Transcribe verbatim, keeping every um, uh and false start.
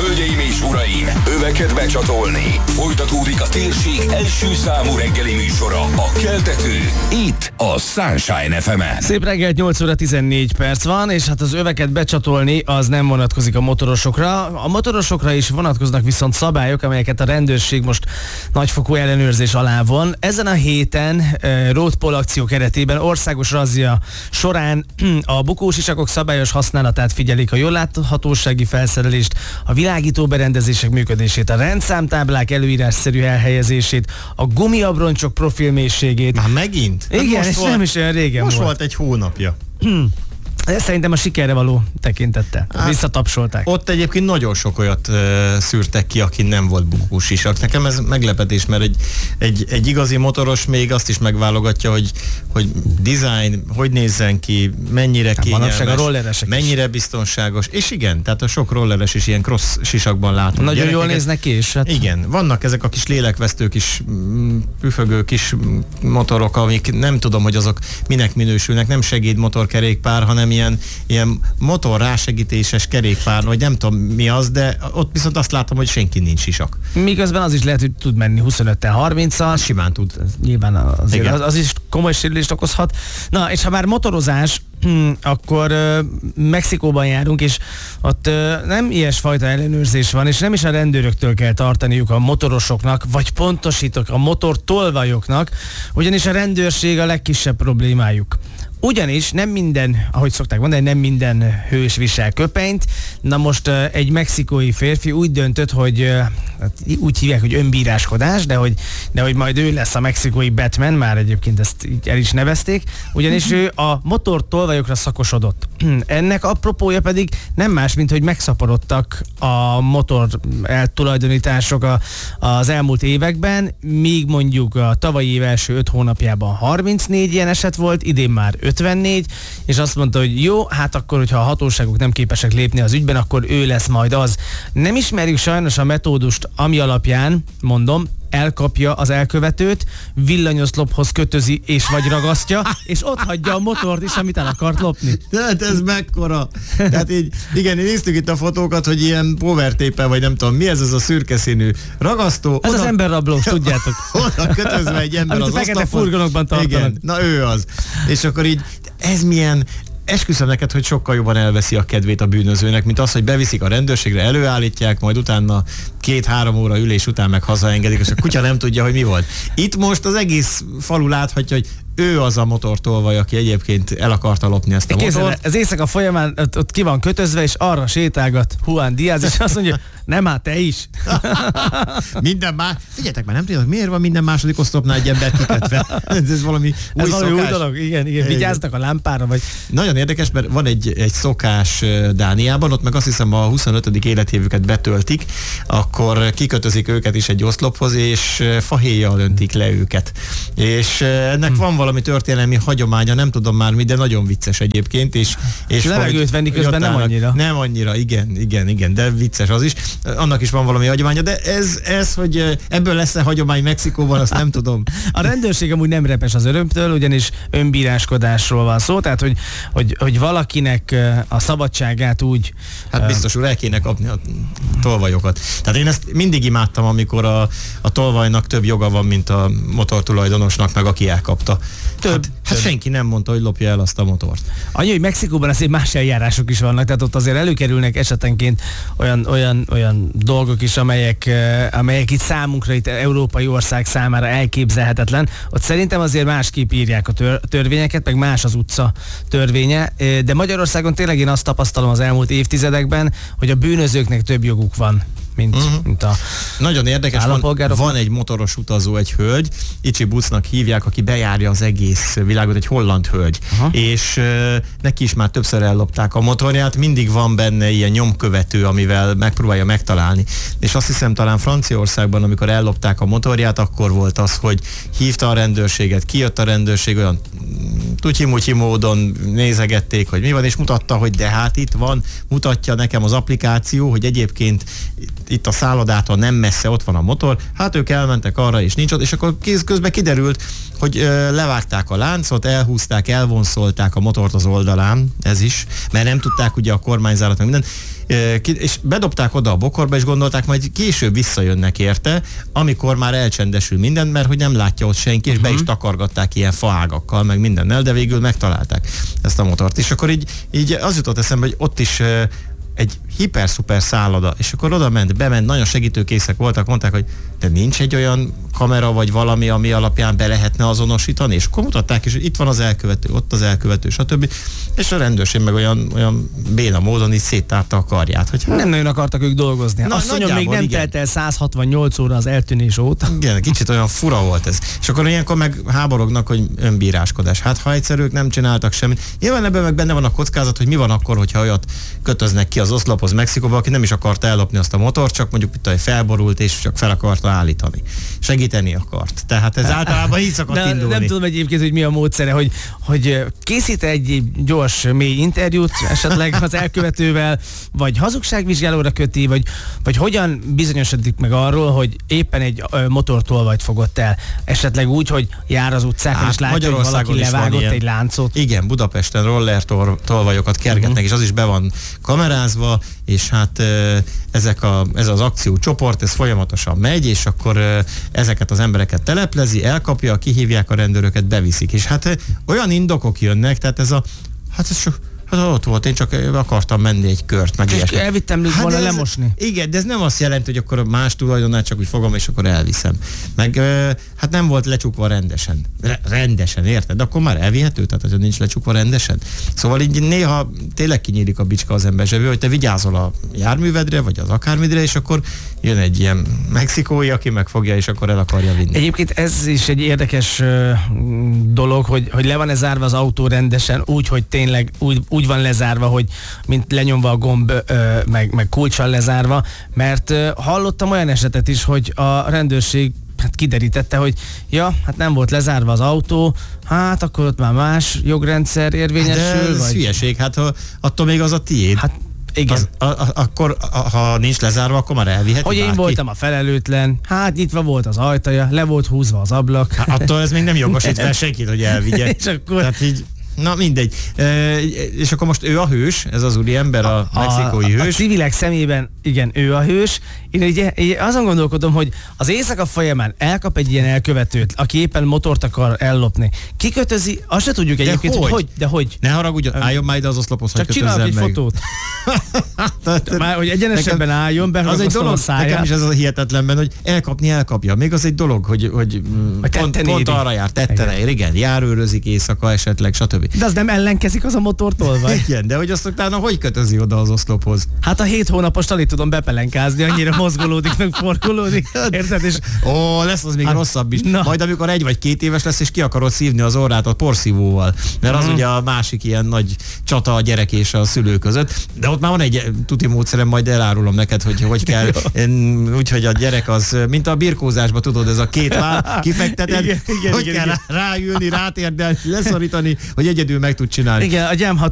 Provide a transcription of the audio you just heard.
Hölgyeim és uraim, öveket becsatolni. Folytatódik a térség első számú reggeli műsora, a Keltető, itt a Sunshine ef emen. Szép reggelt, nyolc óra tizennégy perc van, és hát az öveket becsatolni az nem vonatkozik a motorosokra. A motorosokra is vonatkoznak viszont szabályok, amelyeket a rendőrség most nagyfokú ellenőrzés alá von. Ezen a héten uh, Roadpol akció keretében országos razzia során a bukósisakok szabályos használatát figyelik, a jól láthatósági felszerelést, a világító berendezések működését, a rendszámtáblák előírásszerű elhelyezését, a gumiabroncsok profilmélységét. Már megint? Igen, és nem is olyan régen most volt. volt egy hónapja. Ez szerintem a sikerre való tekintettel. Hát, visszatapsolták. Ott egyébként nagyon sok olyat uh, szűrtek ki, aki nem volt bukós isak. Nekem ez meglepetés, mert egy, egy, egy igazi motoros még azt is megválogatja, hogy, hogy design, hogy nézzen ki, mennyire hát kényelmes, mennyire is biztonságos. És igen, tehát a sok rolleres is ilyen cross sisakban látom. Nagyon gyerekeket. Jól néznek ki is. Hát. Igen, vannak ezek a kis lélekvesztő kis püfögő kis motorok, amik nem tudom, hogy azok minek minősülnek, nem segédmotorkerékpár, hanem ilyen, ilyen motor rásegítéses kerékpár, vagy nem tudom mi az, de ott viszont azt látom, hogy senki nincs sisak. Miközben az is lehet, hogy tud menni huszonöttel harminccal. Simán tud. Nyilván azért az, az is komoly sérülést okozhat. Na, és ha már motorozás, Hmm, akkor uh, Mexikóban járunk, és ott uh, nem ilyesfajta ellenőrzés van, és nem is a rendőröktől kell tartaniuk a motorosoknak, vagy pontosítok, a motortolvajoknak, ugyanis a rendőrség a legkisebb problémájuk. Ugyanis nem minden, ahogy szokták mondani, nem minden hős visel köpenyt. Na most uh, egy mexikói férfi úgy döntött, hogy uh, úgy hívják, hogy önbíráskodás, de hogy, de hogy majd ő lesz a mexikói Batman, már egyébként ezt így el is nevezték, ugyanis ő a motortolvajokra szakosodott. Ennek apropója pedig nem más, mint hogy megszaporodtak a motor eltulajdonítások a, az elmúlt években, míg mondjuk a tavalyi év első öt hónapjában harmincnégy ilyen eset volt, idén már ötvennégy, és azt mondta, hogy jó, hát akkor, hogyha a hatóságok nem képesek lépni az ügyben, akkor ő lesz majd az. Nem ismerjük sajnos a metódust, ami alapján, mondom, elkapja az elkövetőt, villanyoszlophoz kötözi és vagy ragasztja, és ott hagyja a motort is, amit el akart lopni. Tehát ez mekkora. Tehát így, igen, néztük itt a fotókat, hogy ilyen powertape-el, vagy nem tudom, mi ez az a szürke színű ragasztó. Ez oda, az emberrablós, tudjátok. Oda kötözve egy ember amit az a fekete oszlopon. Furgonokban tartanak. Igen, na ő az. És akkor így, ez milyen... Esküszöm neked, hogy sokkal jobban elveszi a kedvét a bűnözőnek, mint az, hogy beviszik a rendőrségre, előállítják, majd utána két-három óra ülés után meg hazaengedik, és a kutya nem tudja, hogy mi volt. Itt most az egész falu láthatja, hogy ő az a motortolvaj, aki egyébként el akarta lopni ezt a Kézzel, motort. ez éjszaka folyamán ott, ott ki van kötözve, és arra sétálgat Juan Diaz, és azt mondja, nem, hát te is. Minden más. Figyeljetek már, nem tudjátok, miért van minden második oszlopnál egy ember kikötve? Ez valami új ez valami szokás. új dolog, igen, igen. Vigyáztak a lámpára, vagy... Nagyon érdekes, mert van egy, egy szokás Dániában, ott meg azt hiszem a huszonötödik életévüket betöltik, akkor kikötözik őket is egy oszlophoz, és fahéjjal öntik le őket. És ennek hm. van valami történelmi hagyománya, nem tudom már mi, de nagyon vicces egyébként. És, és levegőt venni közben nem annyira. Nem annyira, igen, igen, igen, de vicces az is. Annak is van valami hagyománya, de ez, ez hogy ebből lesz-e hagyomány Mexikóban, azt nem tudom. A rendőrség amúgy nem repes az örömtől, ugyanis önbíráskodásról van szó, tehát hogy, hogy, hogy valakinek a szabadságát úgy... Hát biztos úr, el kéne kapni a tolvajokat. Tehát én ezt mindig imádtam, amikor a, a tolvajnak több joga van, mint a motortulajdonosnak, meg aki elkapta. Több. Hát, hát senki nem mondta, hogy lopja el azt a motort. Annyi, hogy Mexikóban azért más eljárások is vannak, tehát ott azért előkerülnek esetenként olyan, olyan, olyan dolgok is, amelyek, amelyek itt számunkra, itt európai ország számára elképzelhetetlen. Ott szerintem azért másképp írják a tör, törvényeket, meg más az utca törvénye, de Magyarországon tényleg én azt tapasztalom az elmúlt évtizedekben, hogy a bűnözőknek több joguk van, mint, uh-huh. mint a Nagyon érdekes, van, van egy motoros utazó, egy hölgy, Icsi Bucnak hívják, aki bejárja az egész világot, egy holland hölgy, uh-huh. és uh, neki is már többször ellopták a motorját, mindig van benne ilyen nyomkövető, amivel megpróbálja megtalálni. És azt hiszem talán Franciaországban, amikor ellopták a motorját, akkor volt az, hogy hívta a rendőrséget, kijött a rendőrség, olyan tutyi-mutyi módon nézegették, hogy mi van, és mutatta, hogy de hát itt van, mutatja nekem az applikáció, hogy egyébként itt, itt a szállodától nem messze ott van a motor, hát ők elmentek arra és nincs ott, és akkor közben kiderült, hogy ö, levágták a láncot, elhúzták, elvonszolták a motort az oldalán, ez is, mert nem tudták ugye a kormányzárat meg minden, és bedobták oda a bokorba, és gondolták, majd később visszajönnek érte, amikor már elcsendesül minden, mert hogy nem látja ott senki, és uh-huh. be is takargatták ilyen faágakkal, meg mindennel, de végül megtalálták ezt a motort. És akkor így, így az jutott eszembe, hogy ott is egy hiper-szuper szálloda, és akkor oda ment, bement, nagyon segítőkészek voltak, mondták, hogy de nincs egy olyan kamera, vagy valami, ami alapján be lehetne azonosítani, és akkor mutatták is, hogy itt van az elkövető, ott az elkövető, stb. És a rendőrség meg olyan, olyan béna módon így széttárta a karját. Hogy nem nagyon akartak ők dolgozni. Na, azt mondjam, még nem igen. telt el száz hatvannyolc óra az eltűnés óta. Igen, kicsit olyan fura volt ez. És akkor ilyenkor meg háborognak, hogy önbíráskodás. Hát ha egyszer ők nem csináltak semmit. Nyilván ebben meg benne van a kockázat, hogy mi van akkor, hogyha olyat kötöznek ki az oszlophoz Mexikóba, aki nem is akarta ellopni azt a motort, csak mondjuk itt felborult, és csak fel akarta állítani. Segíteni akart. Tehát ez általában így szokott de, indulni. Nem tudom egyébként, hogy mi a módszere, hogy, hogy készít egy gyors, mély interjút esetleg az elkövetővel, vagy hazugságvizsgálóra köti, vagy, vagy hogyan bizonyosodik meg arról, hogy éppen egy motortolvajt fogott el. Esetleg úgy, hogy jár az utcákon, hát, és látja, hogy valaki levágott egy láncot. Igen, Budapesten roller tolvajokat kergetnek, uh-huh. és az is be van kamerázva, és hát ezek a, ez az akciócsoport, ez folyamatosan megy, és akkor ezeket az embereket teleplezi, elkapja, kihívják a rendőröket, beviszik. És hát olyan indokok jönnek, tehát ez a, hát ez csak hát ott volt, én csak akartam menni egy kört, meg ilyesmi. És elvittem hát volna lemosni. Igen, de ez nem azt jelenti, hogy akkor más tulajdonát csak úgy fogom, és akkor elviszem. Meg hát nem volt lecsukva rendesen. Re- rendesen, érted? De akkor már elvihető, tehát hogy nincs lecsukva rendesen. Szóval így néha tényleg kinyílik a bicska az ember zsebő, hogy te vigyázol a járművedre, vagy az akármidre, és akkor jön egy ilyen mexikói, aki megfogja, és akkor el akarja vinni. Egyébként ez is egy érdekes uh, dolog, hogy, hogy le van-e zárva az autó rendesen, úgy, hogy tényleg úgy, úgy van lezárva, hogy mint lenyomva a gomb, ö, meg, meg kulccsal lezárva, mert ö, hallottam olyan esetet is, hogy a rendőrség hát kiderítette, hogy ja, hát nem volt lezárva az autó, hát akkor ott már más jogrendszer érvényesül. Hát de ez vagy... hülyeség, hát ha, attól még az a tiéd. Hát igen. Az, a, a, akkor, a, ha nincs lezárva, akkor már elviheti hogy bárki. Én voltam a felelőtlen, hát nyitva volt az ajtaja, le volt húzva az ablak. Hát attól ez még nem jogosít fel senkit, hogy elvigye. És akkor... Tehát így, na mindegy. E, és akkor most ő a hős, ez az úriember, a, a mexikói hős. A, a civilek szemében, igen, ő a hős. Én ugye, én azon gondolkodom, hogy az éjszaka folyamán elkap egy ilyen elkövetőt, aki éppen motort akar ellopni. Kikötözi, azt se tudjuk egyébként, hogy? hogy hogy, de hogy. Ne haragudjon, álljon már ide az oszlophoz, hogy kötözzem meg. Csak csinálok egy fotót. Már, hogy egyenesebben álljon, beragasztom a száját. Nekem is ez a hihetetlenben, hogy elkapni elkapja. Még az egy dolog, hogy, hogy pont, pont arra jár, tetten ér, igen, járőrözik éjszaka esetleg, stb. De az nem ellenkezik az a motortól, vagy? Igen, de hogy azt utána hogy kötözi oda az oszlophoz? Hát a hét hónapos talit tudom bepelenkázni, annyira mozgolódik, meg forgolódik. Érted? És... Ó, lesz az még hát, rosszabb is. Na. Majd amikor egy vagy két éves lesz, és ki akarod szívni az orrát a porszívóval. Mert az mm. ugye a másik ilyen nagy csata a gyerek és a szülő között. De ott már van egy tuti módszerem, majd elárulom neked, hogy hogy kell. Úgyhogy a gyerek az, mint a birkózásban, tudod, ez a két váll, kifekteted, igen, igen, hogy igen, kell igen. ráülni, rátérdelni, leszorítani, hogy egyedül meg tud csinálni. Igen, a gyám